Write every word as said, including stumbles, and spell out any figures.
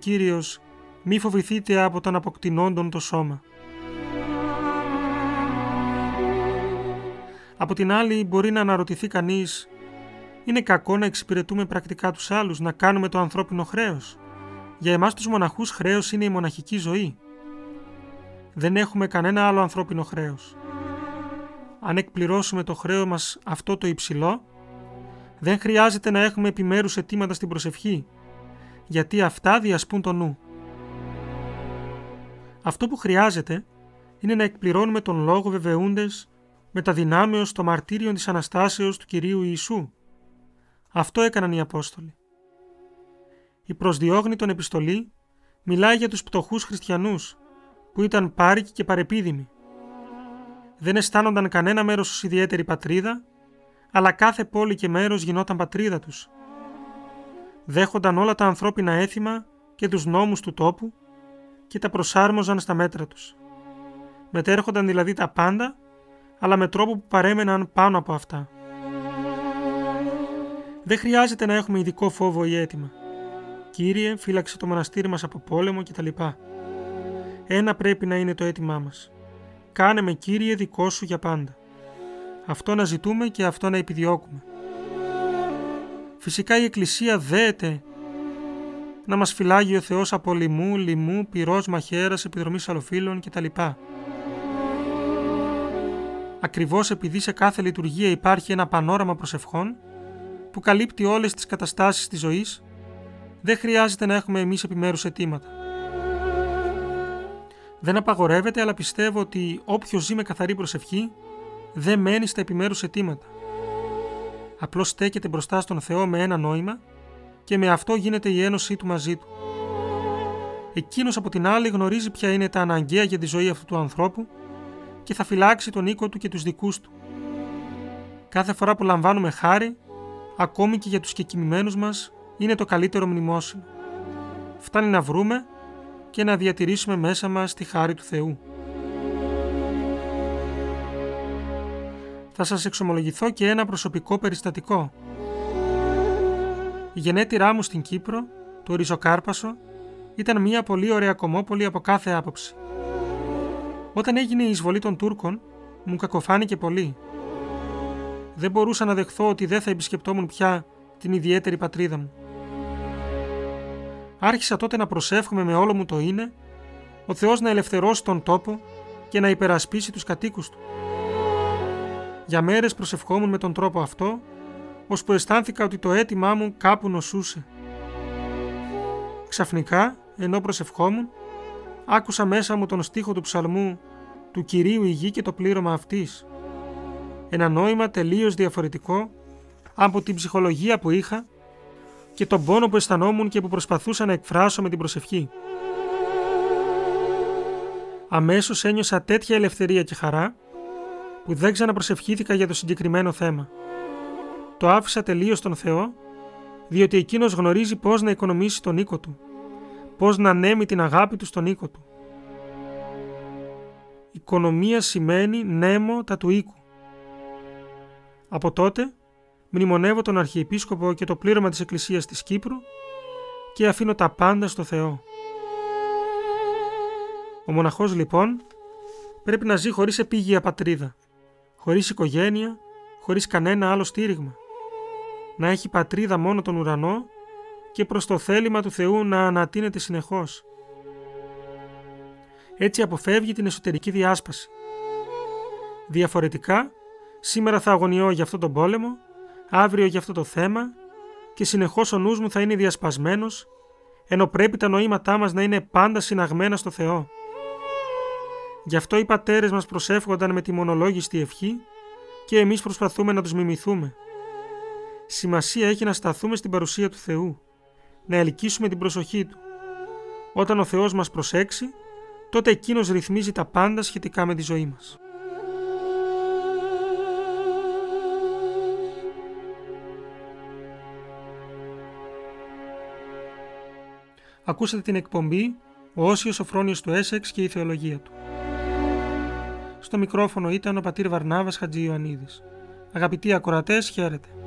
Κύριος, μη φοβηθείτε από τον αποκτηνόντων το σώμα. Από την άλλη, μπορεί να αναρωτηθεί κανείς, είναι κακό να εξυπηρετούμε πρακτικά τους άλλους, να κάνουμε το ανθρώπινο χρέος? Για εμάς τους μοναχούς χρέος είναι η μοναχική ζωή. Δεν έχουμε κανένα άλλο ανθρώπινο χρέος. Αν εκπληρώσουμε το χρέος μας αυτό το υψηλό, δεν χρειάζεται να έχουμε επιμέρους αιτήματα στην προσευχή, γιατί αυτά διασπούν το νου. Αυτό που χρειάζεται είναι να εκπληρώνουμε τον λόγο βεβαιούντες με τα δυνάμεως το μαρτύριο της Αναστάσεως του Κυρίου Ιησού. Αυτό έκαναν οι Απόστολοι. Η προσδιόγνητον επιστολή μιλάει για τους πτωχούς χριστιανούς, που ήταν πάρικοι και παρεπίδημοι. Δεν αισθάνονταν κανένα μέρος ως ιδιαίτερη πατρίδα, αλλά κάθε πόλη και μέρος γινόταν πατρίδα τους. Δέχονταν όλα τα ανθρώπινα έθιμα και τους νόμους του τόπου και τα προσάρμοζαν στα μέτρα τους. Μετέρχονταν δηλαδή τα πάντα, αλλά με τρόπο που παρέμεναν πάνω από αυτά. Δεν χρειάζεται να έχουμε ειδικό φόβο ή αίτημα. Κύριε, φύλαξε το μοναστήρι μας από πόλεμο κτλ. Ένα πρέπει να είναι το αίτημά μας. Κάνε με, Κύριε, δικό σου για πάντα. Αυτό να ζητούμε και αυτό να επιδιώκουμε. Φυσικά η Εκκλησία δέεται να μας φυλάγει ο Θεός από λοιμού, λοιμού, πυρός, μαχαίρας, επιδρομής αλλοφύλων κτλ. Ακριβώς επειδή σε κάθε λειτουργία υπάρχει ένα πανόραμα προσευχών που καλύπτει όλες τις καταστάσεις της ζωής, δεν χρειάζεται να έχουμε εμείς επιμέρους αιτήματα. Δεν απαγορεύεται, αλλά πιστεύω ότι όποιος ζει με καθαρή προσευχή δεν μένει στα επιμέρους αιτήματα. Απλώς στέκεται μπροστά στον Θεό με ένα νόημα και με αυτό γίνεται η ένωσή του μαζί του. Εκείνος από την άλλη γνωρίζει ποια είναι τα αναγκαία για τη ζωή αυτού του ανθρώπου και θα φυλάξει τον οίκο του και τους δικούς του. Κάθε φορά που λαμβάνουμε χάρη, ακόμη και για τους κεκοιμημένους μας, είναι το καλύτερο μνημόσυνο. Φτάνει να βρούμε και να διατηρήσουμε μέσα μας τη χάρη του Θεού. Θα σας εξομολογηθώ και ένα προσωπικό περιστατικό. Η γενέτειρά μου στην Κύπρο, το Ριζοκάρπασο, ήταν μια πολύ ωραία κομμόπολη από κάθε άποψη. Όταν έγινε η εισβολή των Τούρκων, μου κακοφάνηκε πολύ. Δεν μπορούσα να δεχθώ ότι δεν θα επισκεπτόμουν πια την ιδιαίτερη πατρίδα μου. Άρχισα τότε να προσεύχομαι με όλο μου το είναι, ο Θεός να ελευθερώσει τον τόπο και να υπερασπίσει τους κατοίκους του. Για μέρες προσευχόμουν με τον τρόπο αυτό, ώσπου αισθάνθηκα ότι το αίτημά μου κάπου νοσούσε. Ξαφνικά, ενώ προσευχόμουν, άκουσα μέσα μου τον στίχο του ψαλμού «Του Κυρίου η γη και το πλήρωμα αυτής». Ένα νόημα τελείως διαφορετικό από την ψυχολογία που είχα και τον πόνο που αισθανόμουν και που προσπαθούσα να εκφράσω με την προσευχή. Αμέσως ένιωσα τέτοια ελευθερία και χαρά που δεν ξαναπροσευχήθηκα για το συγκεκριμένο θέμα. Το άφησα τελείως στον Θεό, διότι εκείνος γνωρίζει πώς να οικονομήσει τον οίκο του, πώς να ανέμει την αγάπη του στον οίκο του. Οικονομία σημαίνει νέμο τα του οίκου. Από τότε μνημονεύω τον Αρχιεπίσκοπο και το πλήρωμα της Εκκλησίας της Κύπρου και αφήνω τα πάντα στο Θεό. Ο μοναχός λοιπόν πρέπει να ζει χωρίς επίγεια πατρίδα, χωρίς οικογένεια, χωρίς κανένα άλλο στήριγμα. Να έχει πατρίδα μόνο τον ουρανό και προς το θέλημα του Θεού να ανατείνεται συνεχώς. Έτσι αποφεύγει την εσωτερική διάσπαση. Διαφορετικά, σήμερα θα αγωνιώ για αυτό τον πόλεμο, αύριο για αυτό το θέμα και συνεχώς ο νους μου θα είναι διασπασμένος, ενώ πρέπει τα νοήματά μας να είναι πάντα συναγμένα στο Θεό. Γι' αυτό οι πατέρες μας προσεύχονταν με τη μονολόγιστη ευχή και εμείς προσπαθούμε να τους μιμηθούμε. Σημασία έχει να σταθούμε στην παρουσία του Θεού, να ελκύσουμε την προσοχή Του. Όταν ο Θεός μας προσέξει, τότε Εκείνος ρυθμίζει τα πάντα σχετικά με τη ζωή μας. Ακούσατε την εκπομπή «Ο Όσιος Σοφρόνιος του Έσεξ και η Θεολογία του». Στο μικρόφωνο ήταν ο πατήρ Βαρνάβας Χατζη Ιωαννίδης. Αγαπητοί ακροατές, χαίρετε.